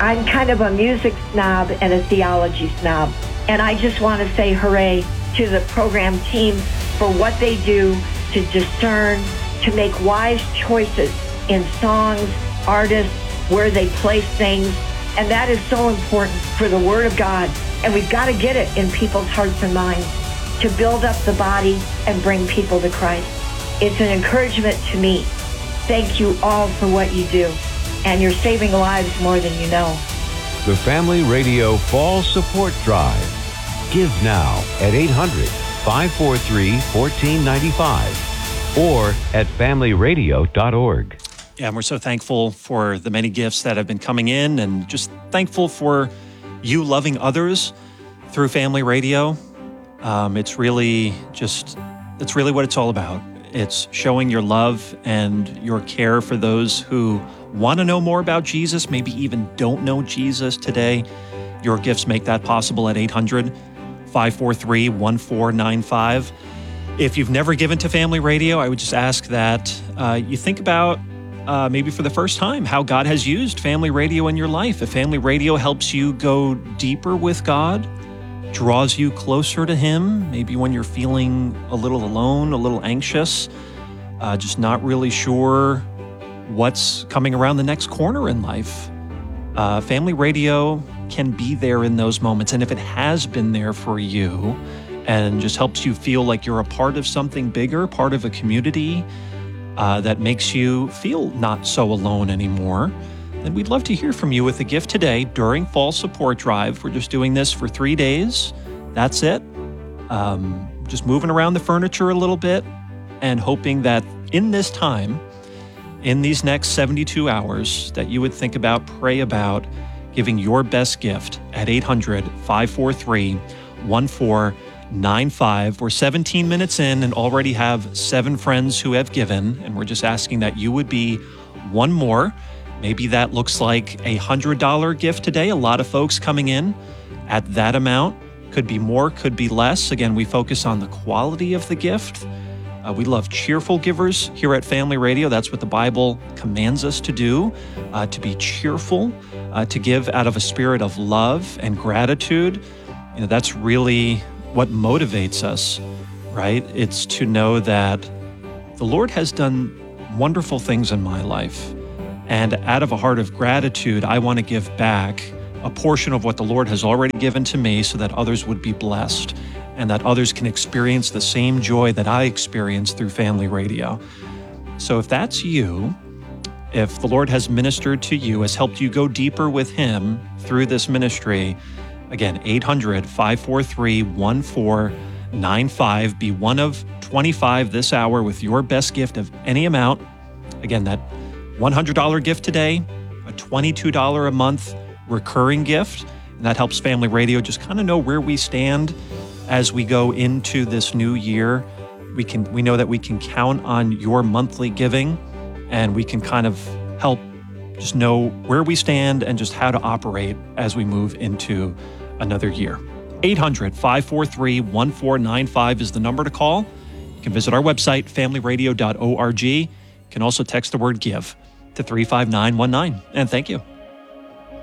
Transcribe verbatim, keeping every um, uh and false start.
I'm kind of a music snob and a theology snob. And I just want to say hooray to the program team for what they do to discern, to make wise choices in songs, artists, where they place things. And that is so important for the Word of God. And we've got to get it in people's hearts and minds to build up the body and bring people to Christ. It's an encouragement to me. Thank you all for what you do. And you're saving lives more than you know. The Family Radio Fall Support Drive. Give now at eight hundred, five four three, one four nine five or at family radio dot org. Yeah, and we're so thankful for the many gifts that have been coming in, and just thankful for you loving others through Family Radio. Um, it's really just, it's really what it's all about. It's showing your love and your care for those who want to know more about Jesus, maybe even don't know Jesus today. Your gifts make that possible at eight hundred, five four three, one four nine five. If you've never given to Family Radio, I would just ask that uh, you think about uh, maybe for the first time how God has used Family Radio in your life. If Family Radio helps you go deeper with God, draws you closer to Him, maybe when you're feeling a little alone, a little anxious, uh, just not really sure what's coming around the next corner in life. Uh, Family Radio can be there in those moments. And if it has been there for you and just helps you feel like you're a part of something bigger, part of a community uh, that makes you feel not so alone anymore, then we'd love to hear from you with a gift today during Fall Support Drive. We're just doing this for three days. That's it. Um, just moving around the furniture a little bit and hoping that in this time, in these next seventy-two hours, that you would think about, pray about giving your best gift at eight hundred, five four three, one four nine five. We're seventeen minutes in and already have seven friends who have given, and we're just asking that you would be one more. Maybe that looks like a one hundred dollars gift today. A lot of folks coming in at that amount. Could be more, could be less. Again, we focus on the quality of the gift. Uh, we love cheerful givers here at Family Radio. That's what the Bible commands us to do, uh, to be cheerful, uh, to give out of a spirit of love and gratitude. You know, that's really what motivates us, right? It's to know that the Lord has done wonderful things in my life. And out of a heart of gratitude, I want to give back a portion of what the Lord has already given to me so that others would be blessed and that others can experience the same joy that I experienced through Family Radio. So if that's you, if the Lord has ministered to you, has helped you go deeper with Him through this ministry, again, eight hundred, five four three, one four nine five. Be one of twenty-five this hour with your best gift of any amount. Again, that one hundred dollars gift today, a twenty-two dollars a month recurring gift. And that helps Family Radio just kind of know where we stand as we go into this new year. We can we know that we can count on your monthly giving, and we can kind of help just know where we stand and just how to operate as we move into another year. eight hundred, five four three, one four nine five is the number to call. You can visit our website, family radio dot org. You can also text the word GIVE to three five nine one nine. And thank you.